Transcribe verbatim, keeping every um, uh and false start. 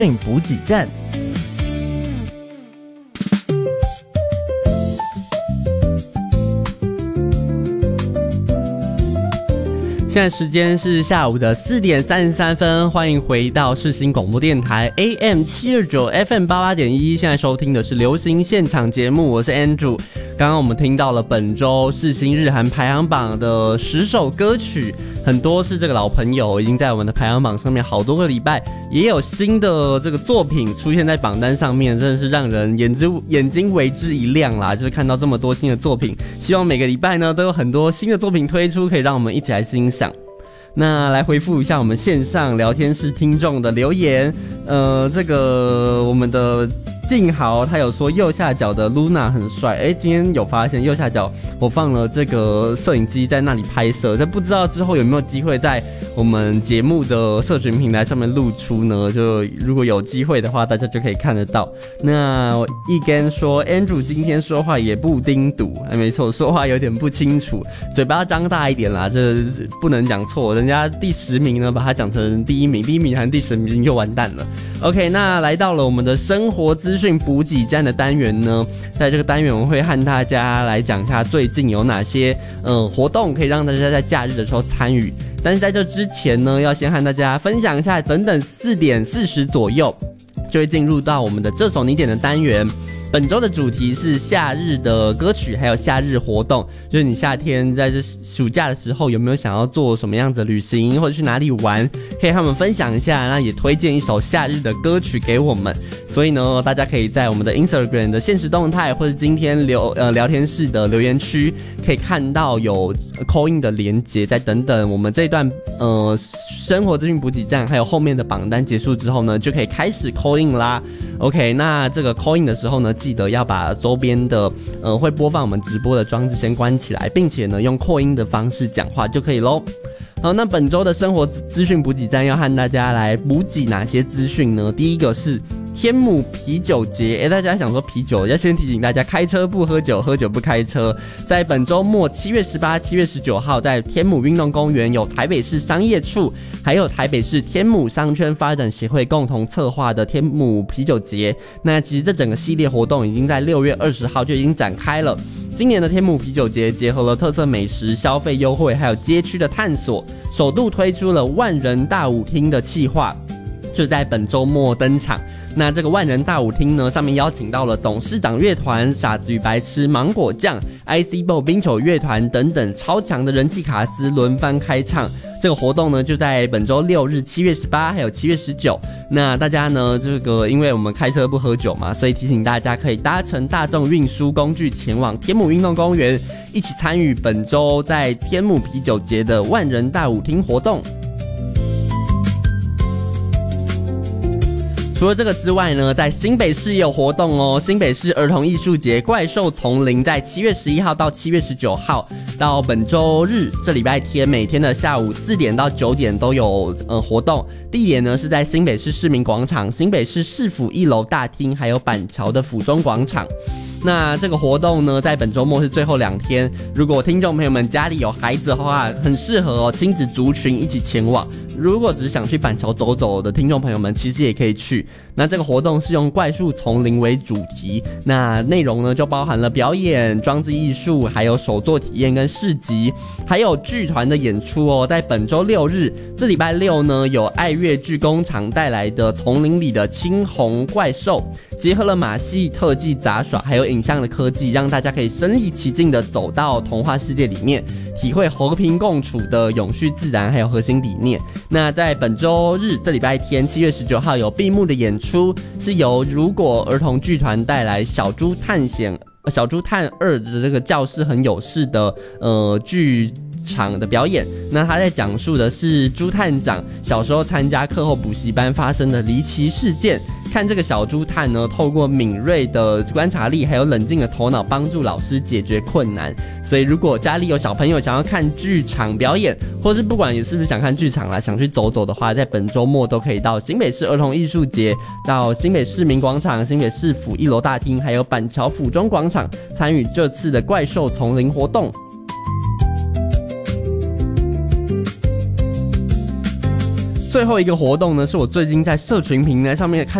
补给站。现在时间是下午的四点三十三分，欢迎回到世新广播电台 A M 七二九 F M 八八点一，现在收听的是流行现场节目，我是 Andrew。刚刚我们听到了本周世新日韩排行榜的十首歌曲，很多是这个老朋友，已经在我们的排行榜上面好多个礼拜，也有新的这个作品出现在榜单上面，真的是让人眼之眼睛为之一亮啦！就是看到这么多新的作品，希望每个礼拜呢都有很多新的作品推出，可以让我们一起来欣赏。那来回复一下我们线上聊天室听众的留言，呃，这个我们的静豪他有说右下角的 Luna 很帅，诶，今天有发现右下角我放了这个摄影机在那里拍摄，但不知道之后有没有机会在我们节目的社群平台上面露出呢？就如果有机会的话，大家就可以看得到。那一根说 Andrew 今天说话也不丁笃，哎，没错，说话有点不清楚，嘴巴要张大一点啦，这不能讲错。人家第十名呢，把它讲成第一名，第一名还是第十名就完蛋了。OK， 那来到了我们的生活资讯补给站的单元呢，在这个单元我会和大家来讲一下最近有哪些呃活动可以让大家在假日的时候参与。但是在这之前呢，要先和大家分享一下，等等四点四十左右就会进入到我们的这首你点的单元。本周的主题是夏日的歌曲，还有夏日活动，就是你夏天在这暑假的时候有没有想要做什么样子的旅行，或者去哪里玩，可以和我们分享一下，那也推荐一首夏日的歌曲给我们。所以呢，大家可以在我们的 Instagram 的限时动态，或者今天留呃聊天室的留言区，可以看到有 call in 的连结。再等等我们这一段呃生活资讯补给站，还有后面的榜单结束之后呢，就可以开始 call in 啦。OK， 那这个 call in 的时候呢，记得要把周边的呃会播放我们直播的装置先关起来，并且呢用扩音的方式讲话就可以咯。好，那本周的生活资讯补给站要和大家来补给哪些资讯呢？第一个是天母啤酒节，诶，大家想说啤酒，要先提醒大家，开车不喝酒，喝酒不开车。在本周末七月十八、七月十九号，在天母运动公园有台北市商业处，还有台北市天母商圈发展协会共同策划的天母啤酒节。那其实这整个系列活动已经在六月二十号就已经展开了。今年的天母啤酒节结合了特色美食、消费优惠，还有街区的探索，首度推出了万人大舞厅的企划，就在本周末登场。那这个万人大舞厅呢，上面邀请到了董事长乐团、傻子与白痴、芒果酱、I C B O 冰球乐团等等超强的人气卡司轮番开唱。这个活动呢，就在本周六日七月十八还有七月十九。那大家呢，这个因为我们开车不喝酒嘛，所以提醒大家可以搭乘大众运输工具前往天母运动公园，一起参与本周在天母啤酒节的万人大舞厅活动。除了这个之外呢，在新北市也有活动哦。新北市儿童艺术节怪兽丛林在七月十一号到七月十九号，到本周日这礼拜天，每天的下午四点到九点都有呃活动。地点呢是在新北市市民广场、新北市市府一楼大厅，还有板桥的府中广场。那这个活动呢，在本周末是最后两天。如果听众朋友们家里有孩子的话，很适合哦，亲子族群一起前往。如果只是想去板桥走走的听众朋友们，其实也可以去。那这个活动是用怪树丛林为主题，那内容呢就包含了表演、装置艺术，还有手作体验跟市集，还有剧团的演出哦。在本周六日，这礼拜六呢，有爱乐剧工厂带来的丛林里的青红怪兽，结合了马戏、特技、杂耍，还有影像的科技，让大家可以身临其境的走到童话世界里面，体会和平共处的永续自然还有核心理念。那在本周日这礼拜天七月十九号有闭幕的演出，是由如果儿童剧团带来小猪探险小猪探二的这个教室很有事的呃剧场的表演。那他在讲述的是猪探长小时候参加课后补习班发生的离奇事件，看这个小猪探呢，透过敏锐的观察力还有冷静的头脑，帮助老师解决困难。所以如果家里有小朋友想要看剧场表演，或是不管你是不是想看剧场啦，想去走走的话，在本周末都可以到新北市儿童艺术节，到新北市民广场、新北市府一楼大厅，还有板桥府中广场参与这次的怪兽丛林活动。 最后一个活动呢，是我最近在社群平台上面看